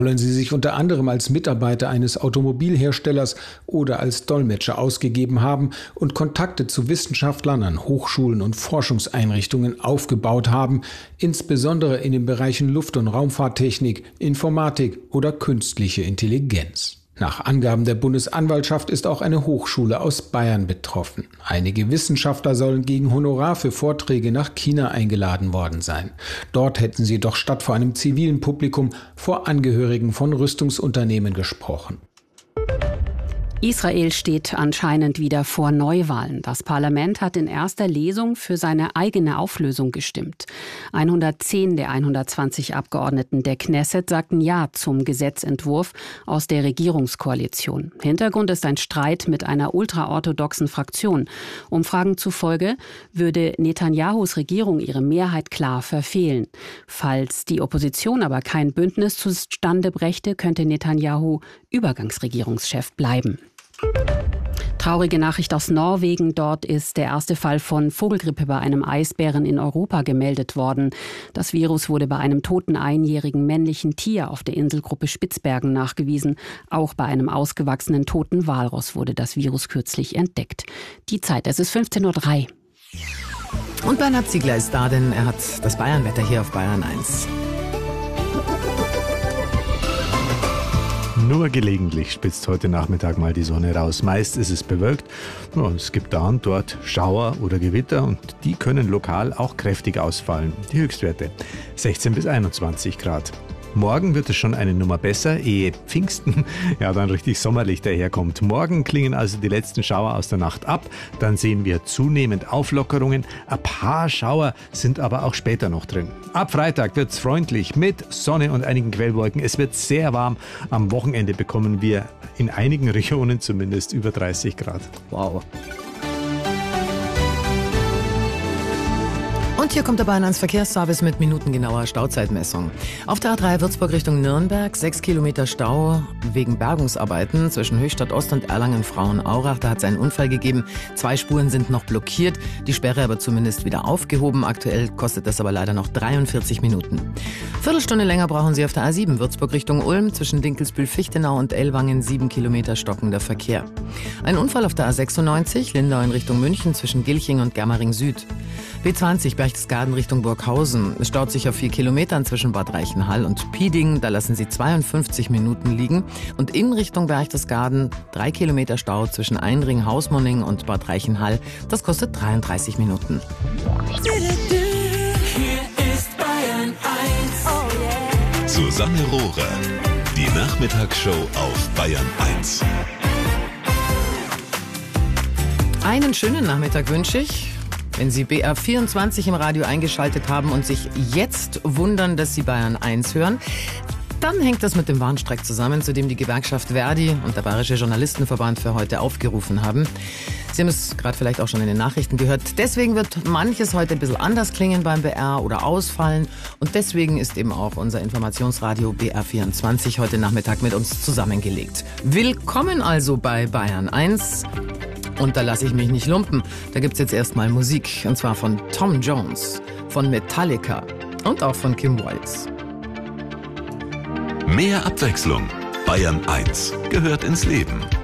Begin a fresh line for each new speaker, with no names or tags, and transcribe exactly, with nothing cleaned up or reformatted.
Wollen Sie sich unter anderem als Mitarbeiter eines Automobilherstellers oder als Dolmetscher ausgegeben haben und Kontakte zu Wissenschaftlern an Hochschulen und Forschungseinrichtungen aufgebaut haben, insbesondere in den Bereichen Luft- und Raumfahrttechnik, Informatik oder künstliche Intelligenz. Nach Angaben der Bundesanwaltschaft ist auch eine Hochschule aus Bayern betroffen. Einige Wissenschaftler sollen gegen Honorar für Vorträge nach China eingeladen worden sein. Dort hätten sie doch statt vor einem zivilen Publikum vor Angehörigen von Rüstungsunternehmen gesprochen.
Israel steht anscheinend wieder vor Neuwahlen. Das Parlament hat in erster Lesung für seine eigene Auflösung gestimmt. hundertzehn der hundertzwanzig Abgeordneten der Knesset sagten Ja zum Gesetzentwurf aus der Regierungskoalition. Hintergrund ist ein Streit mit einer ultraorthodoxen Fraktion. Umfragen zufolge würde Netanyahus Regierung ihre Mehrheit klar verfehlen. Falls die Opposition aber kein Bündnis zustande brächte, könnte Netanyahu Übergangsregierungschef bleiben. Traurige Nachricht aus Norwegen. Dort ist der erste Fall von Vogelgrippe bei einem Eisbären in Europa gemeldet worden. Das Virus wurde bei einem toten einjährigen männlichen Tier auf der Inselgruppe Spitzbergen nachgewiesen. Auch bei einem ausgewachsenen toten Walross wurde das Virus kürzlich entdeckt. Die Zeit, es ist fünfzehn Uhr drei.
Und Bernhard Ziegler ist da, denn er hat das Bayernwetter hier auf Bayern eins.
Nur gelegentlich spitzt heute Nachmittag mal die Sonne raus. Meist ist es bewölkt. Ja, es gibt da und dort Schauer oder Gewitter und die können lokal auch kräftig ausfallen. Die Höchstwerte sechzehn bis einundzwanzig Grad. Morgen wird es schon eine Nummer besser, ehe Pfingsten ja dann richtig sommerlich daherkommt. Morgen klingen also die letzten Schauer aus der Nacht ab. Dann sehen wir zunehmend Auflockerungen. Ein paar Schauer sind aber auch später noch drin. Ab Freitag wird es freundlich mit Sonne und einigen Quellwolken. Es wird sehr warm. Am Wochenende bekommen wir in einigen Regionen zumindest über dreißig Grad.
Wow. Und hier kommt der Bayern eins Verkehrsservice mit minutengenauer Stauzeitmessung. Auf der A drei Würzburg Richtung Nürnberg, sechs Kilometer Stau wegen Bergungsarbeiten zwischen Höchstadt Ost und Erlangen-Frauenaurach. Da hat es einen Unfall gegeben. Zwei Spuren sind noch blockiert, die Sperre aber zumindest wieder aufgehoben. Aktuell kostet das aber leider noch dreiundvierzig Minuten. Viertelstunde länger brauchen Sie auf der A sieben Würzburg Richtung Ulm zwischen Dinkelsbühl-Fichtenau und Ellwangen, sieben Kilometer stockender Verkehr. Ein Unfall auf der A sechsundneunzig Lindau in Richtung München zwischen Gilching und Germering Süd. B zwanzig Berchtesgaden Richtung Burghausen. Es staut sich auf vier Kilometern zwischen Bad Reichenhall und Pieding. Da lassen Sie zweiundfünfzig Minuten liegen. Und in Richtung Berchtesgaden drei Kilometer Stau zwischen Einring, Hausmonning und Bad Reichenhall. Das kostet dreiunddreißig Minuten.
Hier ist Bayern eins. Oh yeah.
Susanne Rohrer. Die Nachmittagsshow auf Bayern eins.
Einen schönen Nachmittag wünsche ich. Wenn Sie B R vierundzwanzig im Radio eingeschaltet haben und sich jetzt wundern, dass Sie Bayern eins hören, dann hängt das mit dem Warnstreik zusammen, zu dem die Gewerkschaft Verdi und der Bayerische Journalistenverband für heute aufgerufen haben. Sie haben es gerade vielleicht auch schon in den Nachrichten gehört. Deswegen wird manches heute ein bisschen anders klingen beim B R oder ausfallen. Und deswegen ist eben auch unser Informationsradio B R vierundzwanzig heute Nachmittag mit uns zusammengelegt. Willkommen also bei Bayern eins. Und da lasse ich mich nicht lumpen. Da gibt's jetzt erstmal Musik. Und zwar von Tom Jones, von Metallica und auch von Kim Wilde.
Mehr Abwechslung. Bayern eins gehört ins Leben.